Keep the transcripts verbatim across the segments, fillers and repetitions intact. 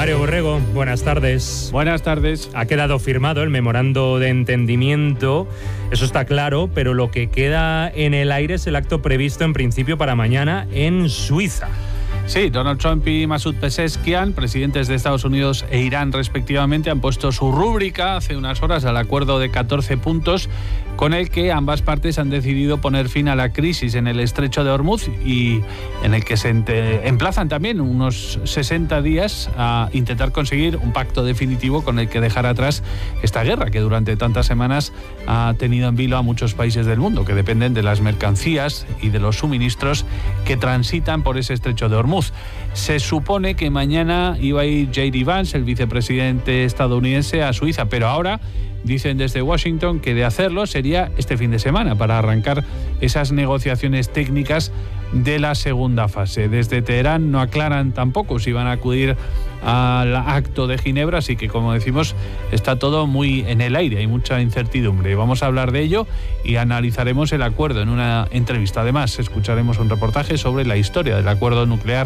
Mario Borrego, buenas tardes. Buenas tardes. Ha quedado firmado el memorando de entendimiento, eso está claro, pero lo que queda en el aire es el acto previsto en principio para mañana en Suiza. Sí, Donald Trump y Masoud Pezeshkian, presidentes de Estados Unidos e Irán respectivamente, han puesto su rúbrica hace unas horas al acuerdo de catorce puntos con el que ambas partes han decidido poner fin a la crisis en el estrecho de Hormuz y en el que se emplazan también unos sesenta días a intentar conseguir un pacto definitivo con el que dejar atrás esta guerra que durante tantas semanas ha tenido en vilo a muchos países del mundo que dependen de las mercancías y de los suministros que transitan por ese estrecho de Hormuz. Se supone que mañana iba a ir J D Vance, el vicepresidente estadounidense, a Suiza, pero ahora dicen desde Washington que de hacerlo sería este fin de semana para arrancar esas negociaciones técnicas de la segunda fase. Desde Teherán no aclaran tampoco si van a acudir al acto de Ginebra, así que, como decimos, está todo muy en el aire, hay mucha incertidumbre. Vamos a hablar de ello y analizaremos el acuerdo en una entrevista. Además, escucharemos un reportaje sobre la historia del acuerdo nuclear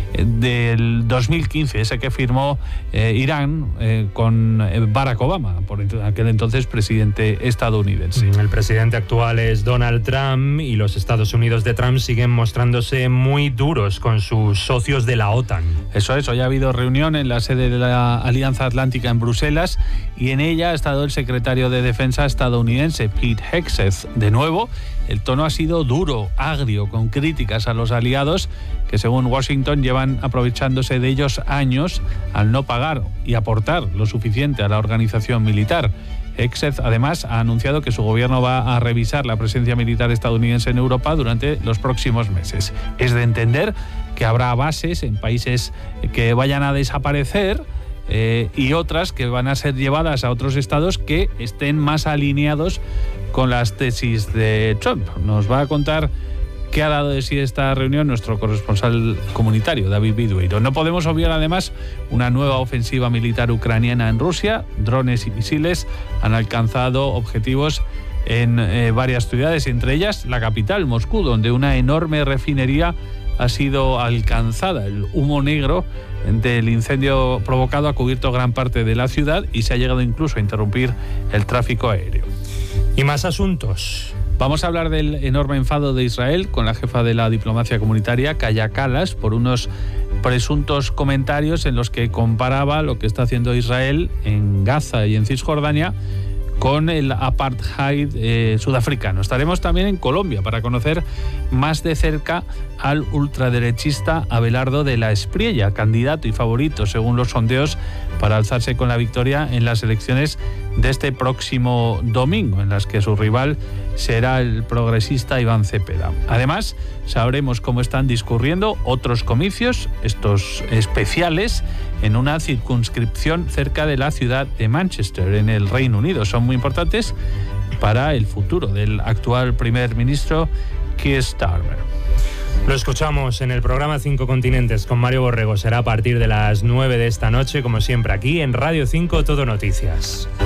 del dos mil quince, ese que firmó eh, Irán eh, con Barack Obama, por aquel entonces presidente estadounidense. El presidente actual es Donald Trump y los Estados Unidos de Trump siguen mostrándose muy duros con sus socios de la OTAN. Eso es, hoy ha habido reunión en la sede de la Alianza Atlántica en Bruselas y en ella ha estado el secretario de Defensa estadounidense, Pete Hegseth. De nuevo, el tono ha sido duro, agrio, con críticas a los aliados que, según Washington, llevan aprovechándose de ellos años al no pagar y aportar lo suficiente a la organización militar. Hegseth, además, ha anunciado que su gobierno va a revisar la presencia militar estadounidense en Europa durante los próximos meses. Es de entender que habrá bases en países que vayan a desaparecer eh, y otras que van a ser llevadas a otros estados que estén más alineados con las tesis de Trump. Nos va a contar qué ha dado de sí esta reunión nuestro corresponsal comunitario, David Bidueiro. No podemos obviar, además, una nueva ofensiva militar ucraniana en Rusia. Drones y misiles han alcanzado objetivos en eh, varias ciudades, entre ellas la capital, Moscú, donde una enorme refinería ha sido alcanzada. El humo negro del incendio provocado ha cubierto gran parte de la ciudad y se ha llegado incluso a interrumpir el tráfico aéreo. Y más asuntos. Vamos a hablar del enorme enfado de Israel con la jefa de la diplomacia comunitaria, Kaja Kallas, por unos presuntos comentarios en los que comparaba lo que está haciendo Israel en Gaza y en Cisjordania con el apartheid eh, sudafricano. Estaremos también en Colombia para conocer más de cerca al ultraderechista Abelardo de la Espriella, candidato y favorito, según los sondeos, para alzarse con la victoria en las elecciones de este próximo domingo, en las que su rival será el progresista Iván Cepeda. Además, sabremos cómo están discurriendo otros comicios, estos especiales, en una circunscripción cerca de la ciudad de Manchester, en el Reino Unido. Son muy importantes para el futuro del actual primer ministro Keir Starmer. Lo escuchamos en el programa Cinco Continentes con Mario Borrego. Será a partir de las nueve de esta noche, como siempre, aquí en Radio cinco Todo Noticias.